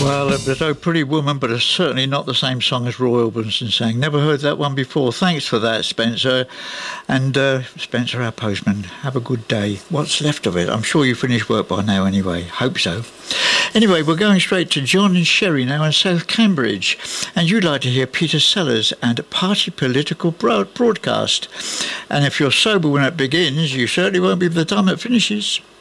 Well, there's Oh Pretty Woman, but it's certainly not the same song as Roy Orbison sang. Never heard that one before. Thanks for that, Spencer. And Spencer, our postman, have a good day. What's left of it? I'm sure you finished work by now anyway. Hope so. Anyway, we're going straight to John and Sherry now in South Cambridge. And you'd like to hear Peter Sellers and Party Political Broadcast. And if you're sober when it begins, you certainly won't be by the time it finishes.